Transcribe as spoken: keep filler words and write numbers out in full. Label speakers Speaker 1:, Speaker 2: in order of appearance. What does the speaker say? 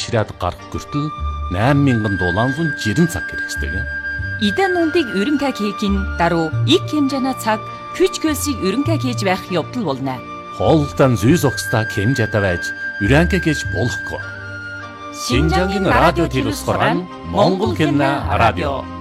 Speaker 1: ширээд гарах хүртэл eight thousand seven hundred sixty цаг хэрэгждэг.
Speaker 2: Идэн нундыг өрөнкаг хийх нь даруй их хэмжээний цаг хүч хөлсийг өрөнкаг хийж байх явдал болно.
Speaker 1: Хоолтон зүй зогсдоо хэмжээтэй байж өрөнкаг хийж болохгүй. Шинжангийн радио телевизээр Монгол хэлний радио